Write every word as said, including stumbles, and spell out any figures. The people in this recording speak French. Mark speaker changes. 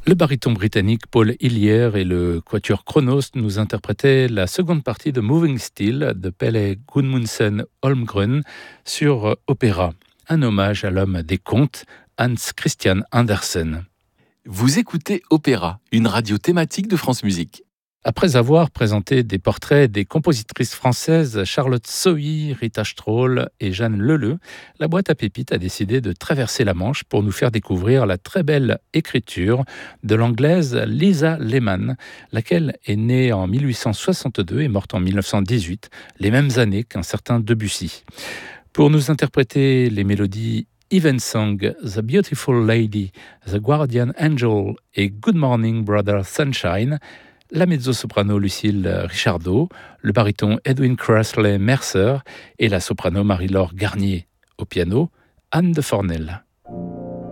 Speaker 1: Le baryton britannique Paul Hillier et le quatuor Kronos nous interprétaient la seconde partie de Moving Still de Pelle Gudmundsen Holmgren sur Opéra, un hommage à l'homme des contes, Hans Christian Andersen.
Speaker 2: Vous écoutez Opéra, une radio thématique de France Musique.
Speaker 1: Après avoir présenté des portraits des compositrices françaises Charlotte Sohi, Rita Stroll et Jeanne Leleu, la boîte à pépites a décidé de traverser la Manche pour nous faire découvrir la très belle écriture de l'anglaise Lisa Lehmann, laquelle est née en mille huit cent soixante-deux et morte en mille neuf cent dix-huit, les mêmes années qu'un certain Debussy. Pour nous interpréter les mélodies Evensong, The Beautiful Lady, The Guardian Angel et Good Morning Brother Sunshine, la mezzo-soprano Lucille Richardot, le baryton Edwin Crossley Mercer et la soprano Marie-Laure Garnier. Au piano, Anne de Fornel.